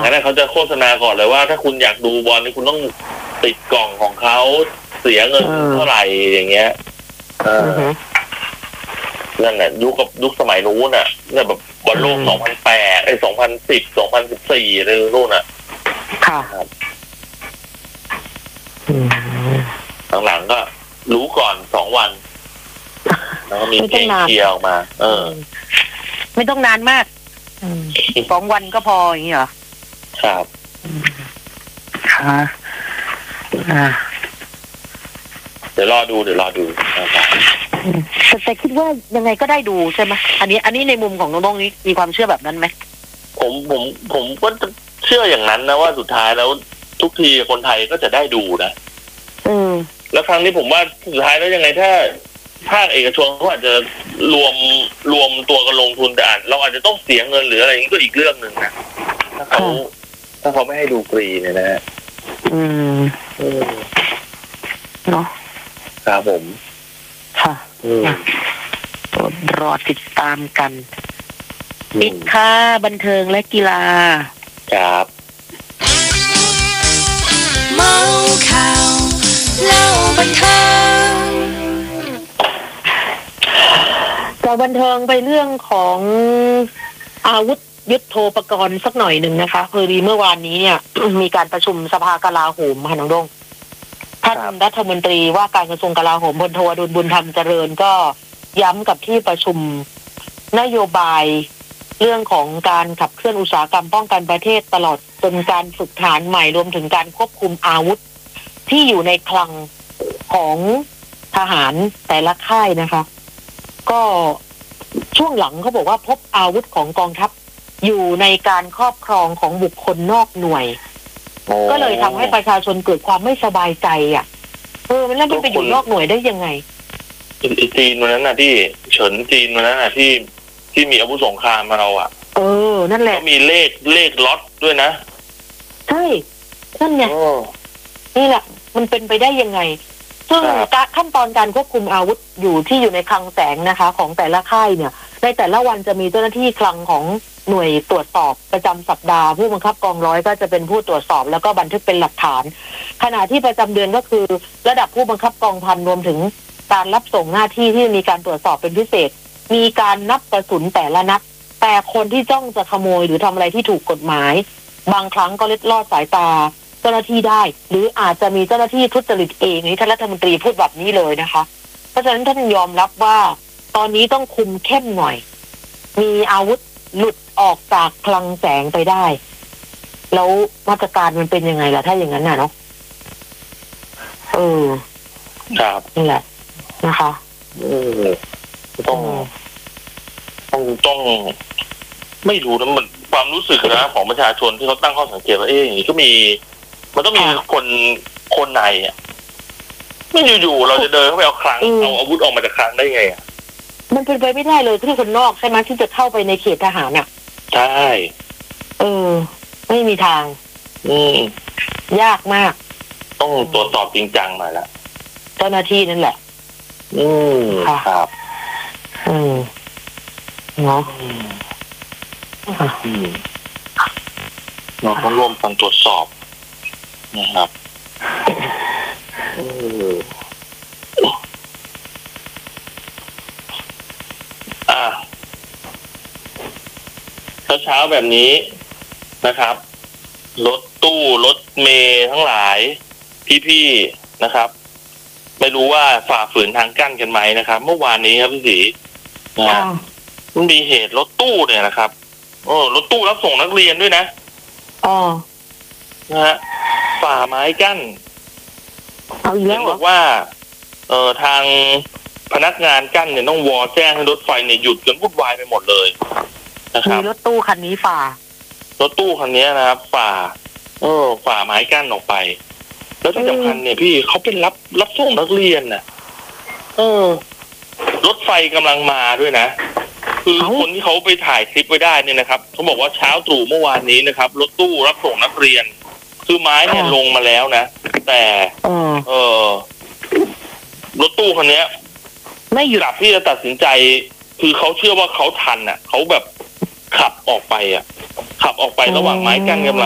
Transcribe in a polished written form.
นั้นเขาจะโฆษณาก่อนเลยว่าถ้าคุณอยากดูบอลนี่คุณต้องติดกล่องของเขาเสียเงินเท่าไหร่อย่างเงี้ยนั่นแหละยุคสมัยนู้นน่ะเนี่ยแบบบอลโลก20082010 2014อะไรนู่นน่ะค่ะหลังๆก็รู้ก่อน2 วันแล้วก็มีเพลงเชียร์ออกมาไม่ต้องนานมาก2 วันก็พออย่างนี้เหรอครับค่ะเดี๋ยวรอดูแต่คิดว่ายังไงก็ได้ดูใช่ไหมอันนี้ในมุมของน้องๆนี้มีความเชื่อแบบนั้นไหมผมก็เชื่ออย่างนั้นนะว่าสุดท้ายแล้วทุกทีคนไทยก็จะได้ดูนะแล้วครั้งนี้ผมว่าสุดท้ายแล้วยังไงถ้าภาคเอกชนเขาอาจจะรวมตัวกันลงทุนแต่เราอาจจะต้องเสียเงินหรืออะไรอย่างนี้ก็อีกเรื่องหนึ่งนะถ้าเขาไม่ให้ดูฟรีเนี่ยนะฮะเนาะครับผมค่ะรอติดตามกันปิดค่าบันเทิงและกีฬาครับเมาข่าวเล่าบันเทิงจากบันเทิงไปเรื่องของอาวุธยุทโธปกรณ์สักหน่อยหนึ่งนะคะพอดีเมื่อวานนี้เนี่ย มีการประชุมสภากลาโหมค่ะน้องดงท่านรัฐมนตรีว่าการกระทรวงกลาโหมพลโทอดุลบุญธรรมเจริญก็ย้ำกับที่ประชุมนโยบายเรื่องของการขับเคลื่อนอุตสาหกรรมป้องกันประเทศตลอดจนการฝึกฐานใหม่รวมถึงการควบคุมอาวุธที่อยู่ในคลังของทหารแต่ละค่ายนะคะก็ช่วงหลังเขาบอกว่าพบอาวุธของกองทัพอยู่ในการครอบครองของบุคคลนอกหน่วยก็เลยทำให้ประชาชนเกิดความไม่สบายใจมันแล้วมันไปอยู่นอกหน่วยได้ยังไงจีนวันนั้นน่ะที่เฉินจีนวันนั้นน่ะที่มีอาวุธสงครามมาเรานั่นแหละก็มีเลขล็อตด้วยนะใช่นั่นไงนี่แหละมันเป็นไปได้ยังไงซึ่งขั้นตอนการควบคุมอาวุธอยู่ในคลังแสงนะคะของแต่ละค่ายเนี่ยในแต่ละวันจะมีเจ้าหน้าที่คลังของหน่วยตรวจสอบประจำสัปดาห์ผู้บังคับกองร้อยก็จะเป็นผู้ตรวจสอบแล้วก็บันทึกเป็นหลักฐานขณะที่ประจำเดือนก็คือระดับผู้บังคับกองพันรวมถึงการรับส่งหน้าที่ที่มีการตรวจสอบเป็นพิเศษมีการนับกระสุนแต่ละนัดแต่คนที่จ้องจะขโมยหรือทำอะไรที่ถูกกฎหมายบางครั้งก็เล็ดลอดสายตาเจ้าหน้าที่ได้หรืออาจจะมีเจ้าหน้าที่ทุจริตเองนี่ท่านรัฐมนตรีพูดแบบนี้เลยนะคะเพราะฉะนั้นท่านยอมรับว่าตอนนี้ต้องคุมเข้มหน่อยมีอาวุธหลุดออกจากคลังแสงไปได้แล้วมาตรการมันเป็นยังไงล่ะถ้าอย่างนั้นน่ะเนาะครับนี่แหละนะคะต้องไม่รู้นะมันความรู้สึกนะของประชาชนที่เขาตั้งข้อสังเกตว่าอย่างนี้ก็มีมันต้องมีคนในไม่อยู่ๆเราจะเดินเข้าไปเอาคลังเอาอาวุธออกมาจากคลังได้ไงมันเป็นไปไม่ได้เลยที่คนนอกใช่ไหมที่จะเข้าไปในเขตทหารใช่ไม่มีทางยากมากต้องตรวจสอบจริงจังหน่อยละเจ้าหน้าที่นั่นแหละครับเนาะเราต้องร่วมกันตรวจสอบนะครับเช้าแบบนี้นะครับรถตู้รถเมล์ทั้งหลายพี่ๆนะครับไม่รู้ว่าฝ่าฝืนทางกั้นกันไหมนะครับเมื่อวานนี้ครับพี่ศรีมันมีเหตุรถตู้เนี่ยนะครับรถตู้รับส่งนักเรียนด้วยนะนะฮะฝ่าไม้กั้นเห็นบอกว่าทางพนักงานกั้นเนี่ยต้องวอแจ้งให้รถไฟเนี่ยหยุดจนวุ่นวายไปหมดเลยมีรถตู้คันนี้ฝ่ารถตู้คันนี้นะครับฝ่าไม้กั้นออกไปแล้วที่สำคัญเนี่ยพี่เขาเป็นรับส่งนักเรียนน่ะรถไฟกำลังมาด้วยนะคือคนที่เขาไปถ่ายคลิปไว้ได้เนี่ยนะครับเขาบอกว่าเช้าตรู่เมื่อวานนี้นะครับรถตู้รับส่งนักเรียนคือไม้เนี่ยลงมาแล้วนะแต่รถตู้คันนี้ไม่หยุดที่จะตัดสินใจคือเขาเชื่อว่าเขาทันเขาแบบขับออกไประหว่างไม้กั้นกำลัง